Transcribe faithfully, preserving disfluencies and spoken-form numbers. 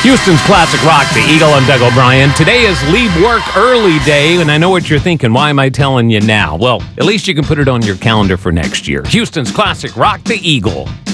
Houston's Classic Rock, The Eagle. I'm Doug O'Brien. Today is Leave Work Early Day, and I know what you're thinking. Why am I telling you now? Well, at least you can put it on your calendar for next year. Houston's Classic Rock, The Eagle.